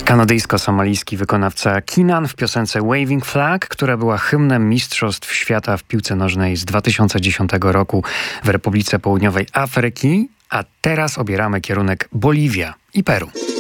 Kanadyjsko-somalijski wykonawca Kinan w piosence Waving Flag, która była hymnem Mistrzostw Świata w piłce nożnej z 2010 roku w Republice Południowej Afryki, a teraz obieramy kierunek Boliwia i Peru.